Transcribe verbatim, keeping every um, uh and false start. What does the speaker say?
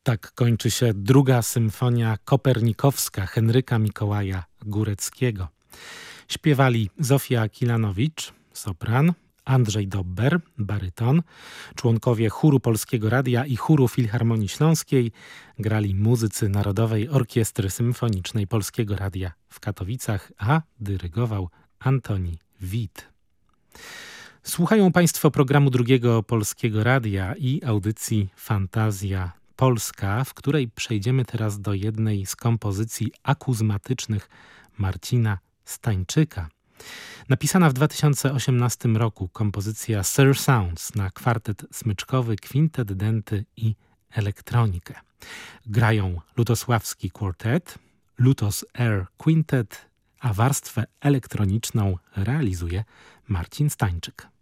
Tak kończy się druga symfonia kopernikowska Henryka Mikołaja Góreckiego. Śpiewali Zofia Kilanowicz, sopran, Andrzej Dobber, baryton, członkowie Chóru Polskiego Radia i Chóru Filharmonii Śląskiej, grali muzycy Narodowej Orkiestry Symfonicznej Polskiego Radia w Katowicach, a dyrygował Antoni Wit. Słuchają Państwo programu Drugiego Polskiego Radia i audycji Fantazja Polska, w której przejdziemy teraz do jednej z kompozycji akuzmatycznych Marcina Stańczyka. Napisana w dwa tysiące osiemnastym roku kompozycja Sir Sounds na kwartet smyczkowy, kwintet, denty i elektronikę. Grają Lutosławski Quartet, Lutos Air Quintet, a warstwę elektroniczną realizuje Marcin Stańczyk.